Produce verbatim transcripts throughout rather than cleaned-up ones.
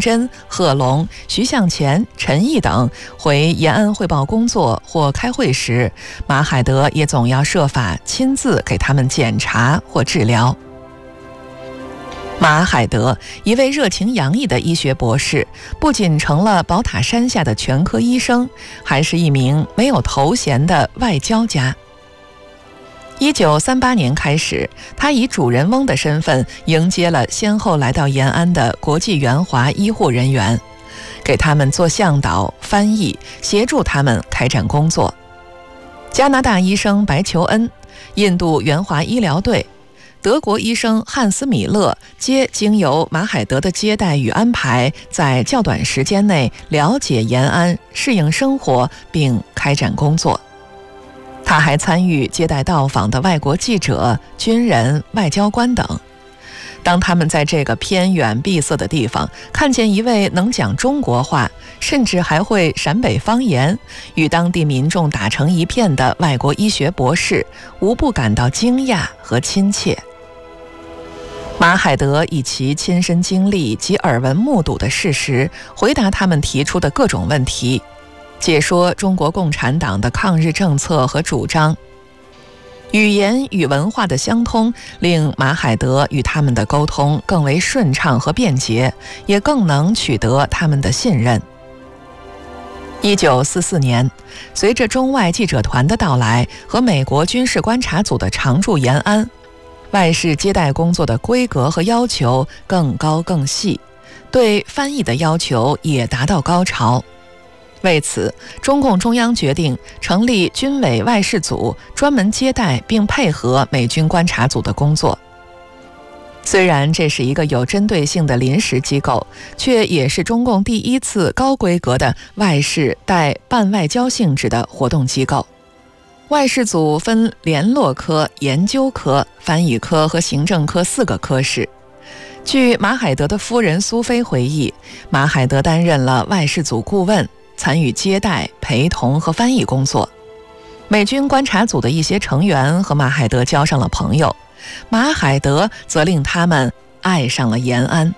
珍、贺龙、徐向前、陈毅等回延安汇报工作或开会时，马海德也总要设法亲自给他们检查或治疗。马海德，一位热情洋溢的医学博士，不仅成了宝塔山下的全科医生，还是一名没有头衔的外交家。一九三八年开始，他以主人翁的身份迎接了先后来到延安的国际援华医护人员，给他们做向导、翻译，协助他们开展工作。加拿大医生白求恩、印度援华医疗队、德国医生汉斯·米勒皆经由马海德的接待与安排，在较短时间内了解延安、适应生活并开展工作。他还参与接待到访的外国记者、军人、外交官等。当他们在这个偏远闭塞的地方看见一位能讲中国话，甚至还会陕北方言，与当地民众打成一片的外国医学博士，无不感到惊讶和亲切。马海德以其亲身经历及耳闻目睹的事实，回答他们提出的各种问题，解说中国共产党的抗日政策和主张。语言与文化的相通，令马海德与他们的沟通更为顺畅和便捷，也更能取得他们的信任。一九四四年，随着中外记者团的到来和美国军事观察组的常驻延安，外事接待工作的规格和要求更高更细，对翻译的要求也达到高潮。为此，中共中央决定成立军委外事组，专门接待并配合美军观察组的工作。虽然这是一个有针对性的临时机构，却也是中共第一次高规格的外事带半外交性质的活动机构。外事组分联络科、研究科、翻译科和行政科四个科室。据马海德的夫人苏菲回忆，马海德担任了外事组顾问，参与接待、陪同和翻译工作。美军观察组的一些成员和马海德交上了朋友，马海德则令他们爱上了延安。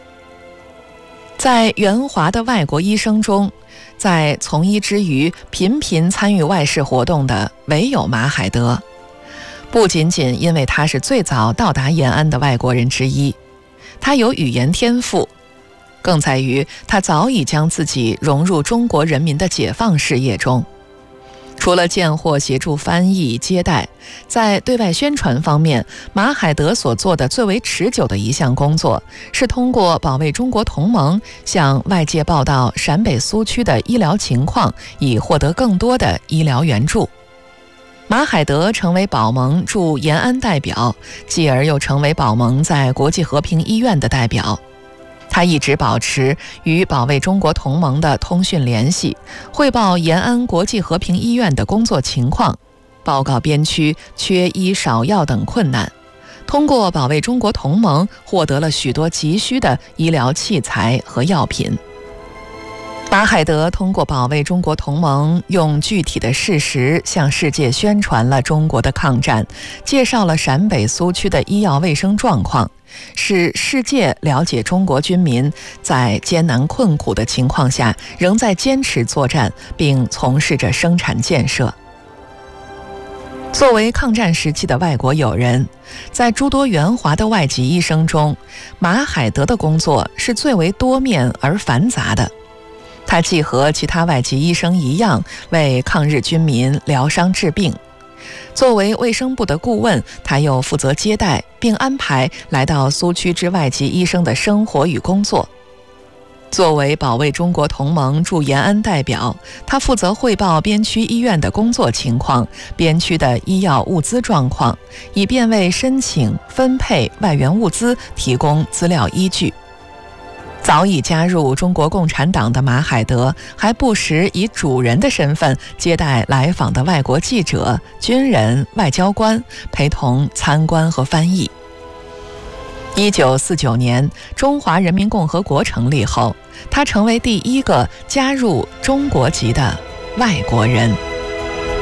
在援华的外国医生中，在从医之余频频参与外事活动的唯有马海德。不仅仅因为他是最早到达延安的外国人之一，他有语言天赋，更在于他早已将自己融入中国人民的解放事业中。除了见货协助翻译接待，在对外宣传方面，马海德所做的最为持久的一项工作，是通过保卫中国同盟向外界报道陕北苏区的医疗情况，以获得更多的医疗援助。马海德成为保盟驻延安代表，继而又成为保盟在国际和平医院的代表。他一直保持与保卫中国同盟的通讯联系，汇报延安国际和平医院的工作情况，报告边区缺医少药等困难。通过保卫中国同盟，获得了许多急需的医疗器材和药品。马海德通过保卫中国同盟，用具体的事实向世界宣传了中国的抗战，介绍了陕北苏区的医药卫生状况，使世界了解中国军民在艰难困苦的情况下仍在坚持作战，并从事着生产建设。作为抗战时期的外国友人，在诸多援华的外籍医生中，马海德的工作是最为多面而繁杂的。他既和其他外籍医生一样，为抗日军民疗伤治病。作为卫生部的顾问，他又负责接待并安排来到苏区之外籍医生的生活与工作。作为保卫中国同盟驻延安代表，他负责汇报边区医院的工作情况、边区的医药物资状况，以便为申请分配外援物资提供资料依据。早已加入中国共产党的马海德，还不时以主人的身份接待来访的外国记者、军人、外交官，陪同参观和翻译。一九四九年，中华人民共和国成立后，他成为第一个加入中国籍的外国人。